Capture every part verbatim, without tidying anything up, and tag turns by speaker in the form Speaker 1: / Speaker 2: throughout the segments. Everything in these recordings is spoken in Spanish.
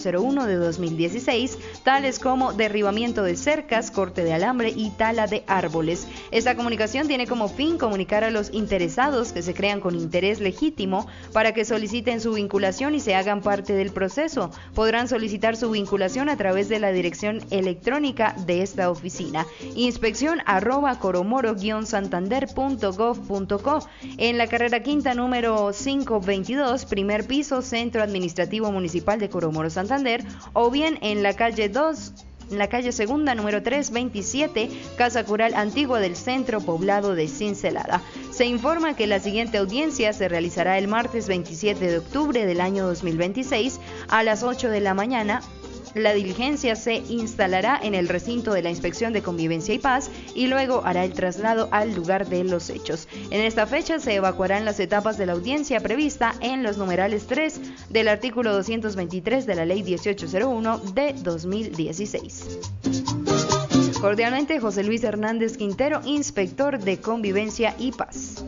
Speaker 1: cero uno de dos mil dieciséis, tales como derribamiento de cercas, corte de alambre y tala de árboles. Esta comunicación tiene como fin comunicar a los interesados que se crean con interés legítimo para que soliciten su vinculación y se hagan parte del proceso. Podrán solicitar su vinculación a través de la dirección electrónica de esta oficina, inspección arroba coromoro guion santander punto gov punto co, en la carrera quinta número quinientos veintidós, primer piso, Centro Administrativo Municipal de Coromoro, Santander, o bien en la calle dos, en la calle segunda número trescientos veintisiete, Casa Cural Antigua del Centro Poblado de Cincelada. Se informa que la siguiente audiencia se realizará el martes veintisiete de octubre del año dos mil veintiséis a las ocho de la mañana. La diligencia se instalará en el recinto de la Inspección de Convivencia y Paz y luego hará el traslado al lugar de los hechos. En esta fecha se evacuarán las etapas de la audiencia prevista en los numerales tres del artículo doscientos veintitrés de la Ley dieciocho cero uno de dos mil dieciséis. Cordialmente, José Luis Hernández Quintero, Inspector de Convivencia y Paz.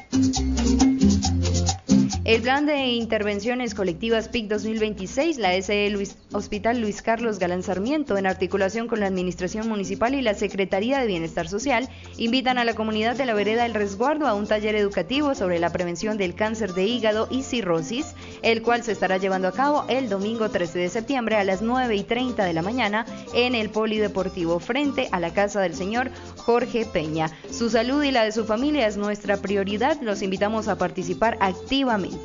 Speaker 1: El Plan de Intervenciones Colectivas P I C dos mil veintiséis, la S E Luis, Hospital Luis Carlos Galán Sarmiento, en articulación con la Administración Municipal y la Secretaría de Bienestar Social, invitan a la comunidad de la Vereda El Resguardo a un taller educativo sobre la prevención del cáncer de hígado y cirrosis, el cual se estará llevando a cabo el domingo trece de septiembre a las nueve y treinta de la mañana en el Polideportivo, frente a la casa del señor Jorge Peña. Su salud y la de su familia es nuestra prioridad. Los invitamos a participar activamente.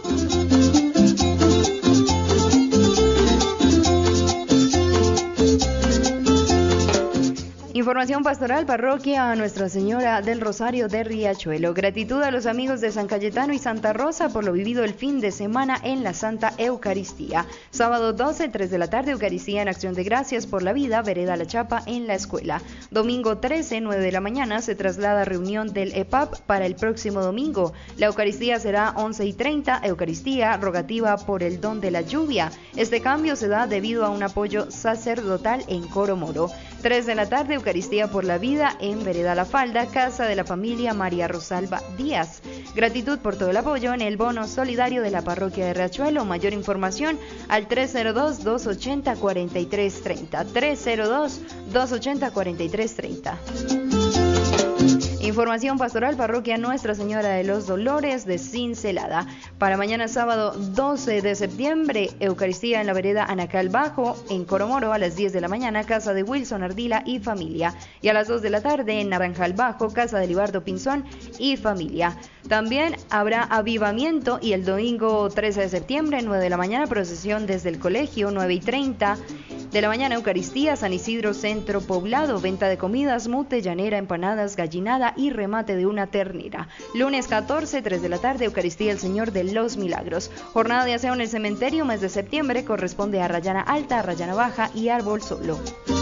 Speaker 1: Información pastoral, parroquia Nuestra Señora del Rosario de Riachuelo. Gratitud a los amigos de San Cayetano y Santa Rosa por lo vivido el fin de semana en la Santa Eucaristía. Sábado doce, tres de la tarde, Eucaristía en Acción de Gracias por la Vida, Vereda La Chapa en la escuela. Domingo trece, nueve de la mañana, se traslada reunión del E P A P para el próximo domingo. La Eucaristía será once y treinta, Eucaristía rogativa por el don de la lluvia. Este cambio se da debido a un apoyo sacerdotal en Coromoro. tres de la tarde, Eucaristía por la Vida en Vereda La Falda, casa de la familia María Rosalba Díaz. Gratitud por todo el apoyo en el bono solidario de la parroquia de Riachuelo. Mayor información al tres cero dos, dos ocho cero, cuatro tres tres cero, tres cero dos, dos ocho cero, cuatro tres tres cero. Información pastoral, parroquia Nuestra Señora de los Dolores de Cincelada. Para mañana sábado doce de septiembre, Eucaristía en la vereda Anacal Bajo, en Coromoro, a las diez de la mañana, casa de Wilson Ardila y familia. Y a las dos de la tarde, en Naranjal Bajo, casa de Libardo Pinzón y familia. También habrá avivamiento y el domingo trece de septiembre, nueve de la mañana, procesión desde el colegio, nueve y treinta de la mañana, Eucaristía, San Isidro Centro Poblado, venta de comidas, mute, llanera, empanadas, gallinada y remate de una ternera. Lunes catorce, tres de la tarde, Eucaristía el Señor de los Milagros. Jornada de aseo en el cementerio, mes de septiembre, corresponde a Rayana Alta, Rayana Baja y Árbol Solo.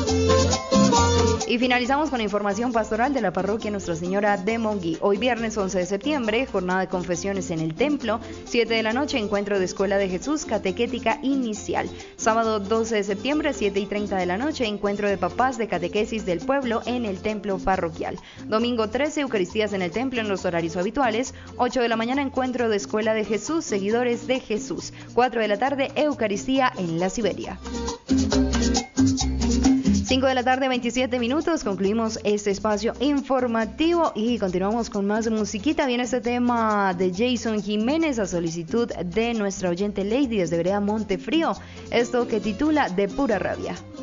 Speaker 1: Y finalizamos con información pastoral de la parroquia Nuestra Señora de Monguí. Hoy viernes once de septiembre, jornada de confesiones en el templo. siete de la noche, encuentro de Escuela de Jesús, catequética inicial. Sábado doce de septiembre, siete y treinta de la noche, encuentro de papás de catequesis del pueblo en el templo parroquial. Domingo trece, Eucaristías en el templo en los horarios habituales. ocho de la mañana, encuentro de Escuela de Jesús, seguidores de Jesús. cuatro de la tarde, Eucaristía en la Siberia. cinco de la tarde, veintisiete minutos, concluimos este espacio informativo y continuamos con más musiquita. Viene este tema de Jason Jiménez a solicitud de nuestra oyente Lady desde Vereda Montefrío, esto que titula De Pura Rabia.